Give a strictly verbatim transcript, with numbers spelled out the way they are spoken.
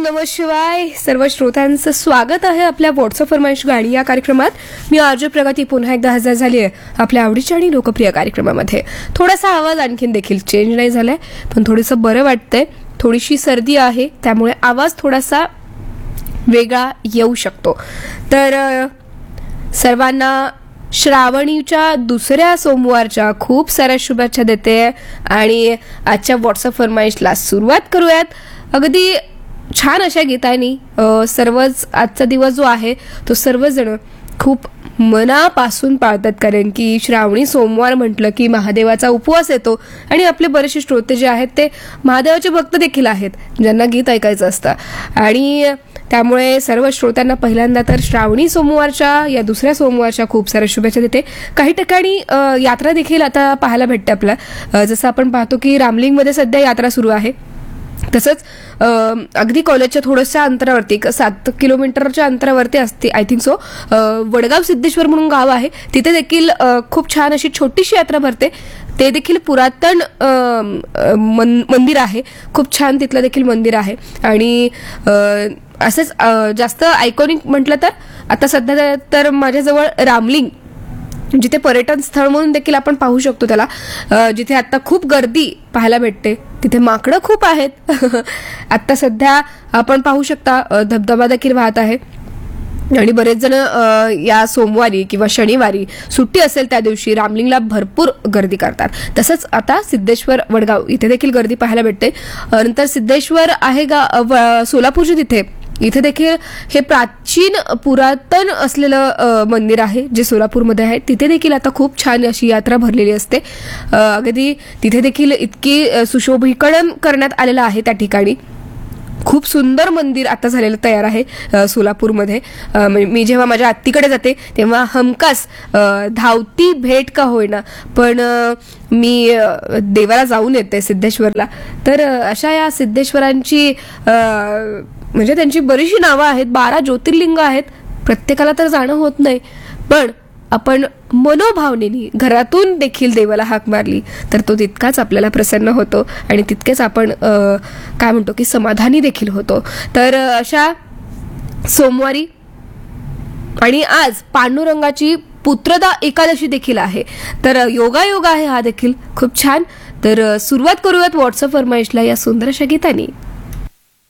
नमः शिवाय. सर्व श्रोत्यांचं स्वागत आहे आपल्या व्हॉट्सअप फरमाईश गाणी या कार्यक्रमात. मी आरजे प्रगती पुन्हा एकदा हजर झाली आहे आपल्या आवडीच्या आणि लोकप्रिय कार्यक्रमामध्ये. थोडासा आवाज आणखीन देखील चेंज नाही झालाय, पण थोडंसं बरं वाटतंय. थोडीशी सर्दी आहे, त्यामुळे आवाज थोडासा वेगळा येऊ शकतो. तर सर्वांना श्रावणीच्या दुसऱ्या सोमवारच्या खूप साऱ्या शुभेच्छा देते आणि आजच्या व्हॉट्सअप फरमाईशला सुरुवात करूयात. अगदी छान अशा गीतांनी सर्वच आजचा दिवस जो आहे तो सर्वजण खूप मनापासून पाळतात, कारण की श्रावणी सोमवार म्हटलं की महादेवाचा उपवास येतो आणि आपले बरेचसे श्रोते जे आहेत ते महादेवाचे भक्त देखील आहेत, ज्यांना गीत ऐकायचं असतं. आणि त्यामुळे सर्व श्रोत्यांना पहिल्यांदा तर श्रावणी सोमवारच्या या दुसऱ्या सोमवारच्या खूप साऱ्या शुभेच्छा देते. काही ठिकाणी यात्रा देखील आता पाहायला भेटते आपल्याला. जसं आपण पाहतो की रामलिंगमध्ये सध्या यात्रा सुरू आहे, तसंच अगदी कॉलेजच्या थोडंसं अंतरावरती एक सात किलोमीटरच्या अंतरावरती असते I think so Vadgaon Siddheshwar म्हणून गाव आहे, तिथे देखील खूप छान अशी छोटीशी यात्रा भरते. ते देखील पुरातन मंदिर आहे, खूप छान तिथलं देखील मंदिर आहे. आणि असंच जास्त आयकॉनिक म्हटलं तर आता सध्या तर माझ्याजवळ रामलिंग, जिथे पर्यटन स्थळ म्हणून देखील आपण पाहू शकतो त्याला, जिथे आता खूप गर्दी पाहायला भेटते. तिथे माकडं खूप आहेत. आता सध्या आपण पाहू शकता धबधबा देखील वाहत आहे आणि बरेच जण या सोमवारी किंवा शनिवारी सुट्टी असेल त्या दिवशी रामलिंगला भरपूर गर्दी करतात. तसंच आता सिद्धेश्वर वडगाव इथे देखील गर्दी पाहायला भेटते. नंतर सिद्धेश्वर आहे गा सोलापूरच्या तिथे, इथे देखील हे प्राचीन पुरातन असलेलं मंदिर आहे जे सोलापूरमध्ये आहे. तिथे देखील आता खूप छान अशी यात्रा भरलेली असते. अगदी तिथे देखील इतकी सुशोभीकरण करण्यात आलेलं आहे. त्या ठिकाणी खूप सुंदर मंदिर आता झालेलं तयार आहे सोलापूरमध्ये. मी जेव्हा माझ्या आत्तीकडे जाते तेव्हा हमखास धावती भेट का होईना पण मी देवाला जाऊन येते सिद्धेश्वरला. तर अशा या सिद्धेश्वरांची म्हणजे त्यांची बरीचशी नावं आहेत, बारा ज्योतिर्लिंग आहेत. प्रत्येकाला तर जाणं होत नाही, पण आपण मनोभावनेनी घरातून देखील देवाला हाक मारली तर तो तितकाच आपल्याला प्रसन्न होतो आणि तितकेच आपण काय म्हणतो की समाधानी देखील होतो. तर अशा सोमवारी आणि आज पांडुरंगाची पुत्रदा एकादशी देखील आहे, तर योगायोग आहे हा देखील खूप छान. तर सुरुवात करूयात व्हॉट्सअप फरमाईशला या सुंदर अशा गीतांनी.